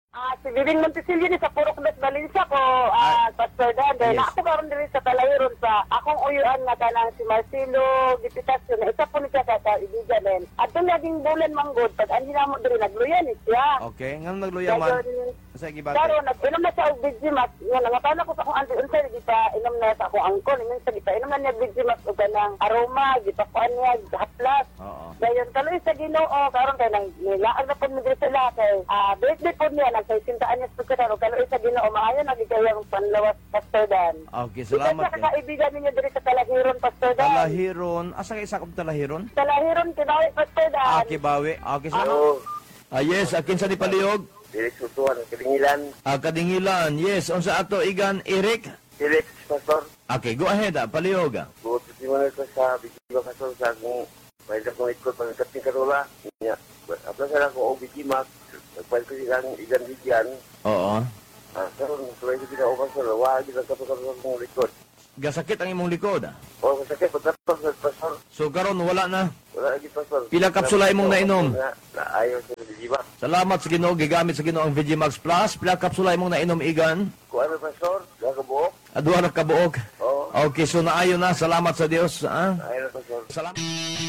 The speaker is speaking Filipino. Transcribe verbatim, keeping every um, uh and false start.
Ah, si Bibing Montesilio ni sa Purok Las Valencia ko, ah, Pastor Dan. Dahil Yes. ako karon diri sa Talahiron sa akong uyuan nga kanang si Marcelo Dipitasyon. Isa po ni siya sa kaibigan din. At yung naging bulan manggod, pag andi na mo diri nagluyan ni siya. Okay, ngano nagluya man? Dayon, Sa gibate. Karon nag-inom na siya og Vigimax. Nga nangatana ko sa akong auntie unsay gita inom na sa akong angkon. Inom sa gita inom na niya Vigimax og kanang aroma, gipakuan niya, haplas. Oo. Dayon kaloy sa Ginoo karon kay nang nilaag na pud mi diri sila kay ah birthday pud niya nagsintaan niya sa karon kaloy sa Ginoo maayo na gikayang panlawas Pastor Dan. Okay, salamat. Ikaw sa kaibigan ninyo diri sa Talahiron Pastor Dan. Talahiron. Asa kay sakop Talahiron? Talahiron kinawi Pastor Dan. Ah, Kibawi. Okay, salamat. Hello, Ah, yes, akin sa ni Paliog. Felix Utuan, Kadingilan, Ah, Kadingilan. Yes, unsa ato igan Eric? Felix Pastor. Okay, go ahead, ah, Paliog. ah. Buot si mo ko sa Bikiba Pastor sa akong may dakong ikot pagkat ni Karola. Nya, apla sa ako og Bikimax, nagpalit ko silang igan bigyan. Oo. Ah, karon tuloy ko sila Pastor, wa gid ka sa akong likod. Gasakit ang imong likod. ah. O masakit pagkatapos sa Pastor. So karon wala na. Wala lagi Pastor. Pila kapsula imong nainom? Na, na ayaw sa Bikiba. Salamat sa Ginoo, gigamit sa Ginoo ang Vigimax Plus. Pila kapsula imong nainom igan? Kuan mo Pastor, gakabuok. Aduha na kabuok. Oo, Okay, so naayo na. Salamat sa Dios. Ah? ayaw na Pastor. Salamat.